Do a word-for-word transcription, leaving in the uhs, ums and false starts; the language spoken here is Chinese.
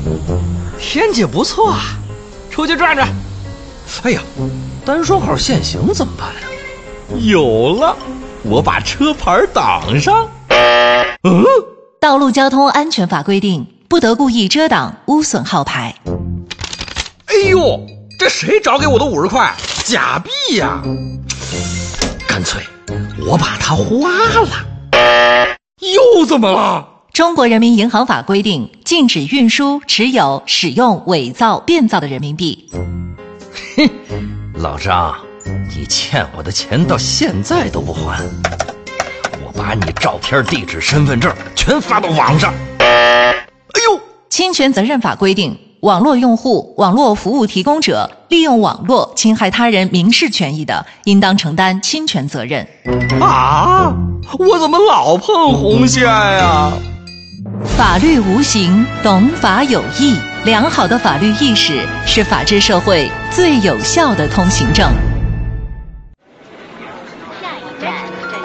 天气不错啊，出去转转。 哎呀，单双号限行怎么办呀？ 有了，我把车牌挡上。 嗯， 道路交通安全法规定，不得故意遮挡、污损号牌。 哎呦，这谁找给我的五十块？假币呀！ 干脆我把它花了。 又怎么了？ 中国人民银行法规定，禁止运输、持有、使用伪造、变造的人民币。 哼，老张，你欠我的钱到现在都不还，我把你照片、地址、身份证全发到网上。 哎呦， 侵权责任法规定，网络用户、网络服务提供者利用网络侵害他人民事权益的，应当承担侵权责任。 啊，我怎么老碰红线呀？ 法律无形，懂法有义。良好的法律意识是法治社会最有效的通行证。